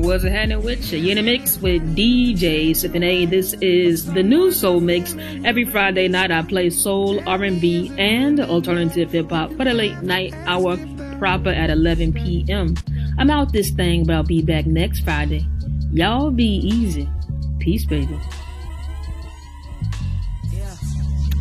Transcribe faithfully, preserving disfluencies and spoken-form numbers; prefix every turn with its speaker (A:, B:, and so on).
A: what's happening with you? You're in a mix with D J Sippin' A. This is the new Soul Mix. Every Friday night I play soul, R and B, and alternative hip-hop for the late night hour proper at eleven p.m. I'm out this thing, but I'll be back next Friday. Y'all be easy. Peace, baby.